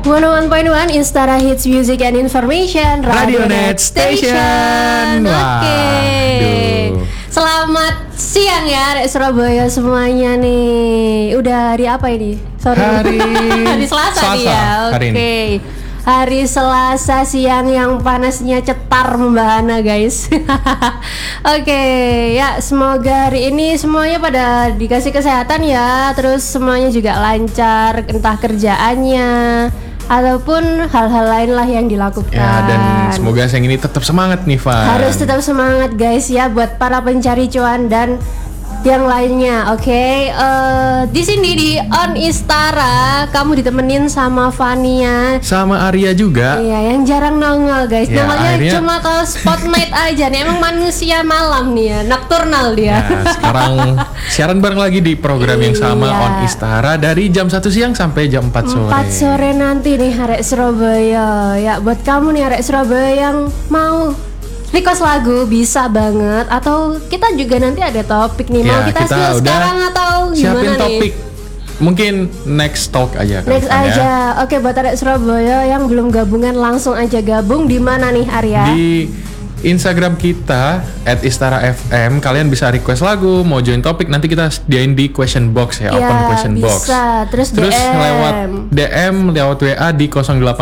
101.1 Istara Hits Music and Information Radionet Station. Oke. Selamat siang ya Rek Surabaya semuanya nih. Udah hari apa ini? Hari Selasa nih ya. Oke. Hari Selasa siang yang panasnya cetar membahana guys. Oke, ya semoga hari ini semuanya pada dikasih kesehatan ya. Terus semuanya juga lancar, entah kerjaannya ataupun hal-hal lain lah yang dilakukan. Ya, dan semoga siang ini tetap semangat nih, Van. Harus tetap semangat guys ya buat para pencari cuan dan yang lainnya. Oke. Di sini di On Istara kamu ditemenin sama Vania, sama Arya juga. Iya, yang jarang nongol guys. Ya, Nongolnya akhirnya cuma kalau spotlight aja nih. Emang manusia malam nih ya, nocturnal dia. Ya, sekarang siaran bareng lagi di program yang sama On Istara dari jam 1 siang sampai jam 4 sore. 4 sore nanti nih Arek Surabaya. Ya buat kamu nih Arek Surabaya yang mau request lagu bisa banget, atau kita juga nanti ada topik nih. Mau kita spill sekarang atau gimana nih? Topik. Mungkin next talk aja kan. Next aja. Oke, buat Arek Surabaya yang belum gabungan langsung aja gabung di mana nih Arya? Di Instagram kita @istara_fm. Kalian bisa request lagu, mau join topik, nanti kita sediain di question box ya, open question box. Bisa. Terus lewat DM, lewat WA di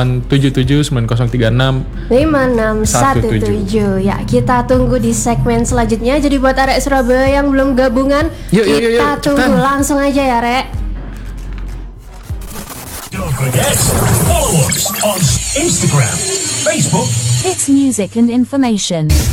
0877906017. Ya, kita tunggu di segmen selanjutnya. Jadi buat Arek Surabaya yang belum gabungan, kita tunggu langsung aja ya, Rek. Don't forget, follow us on Instagram, Facebook, Hits Music and Information.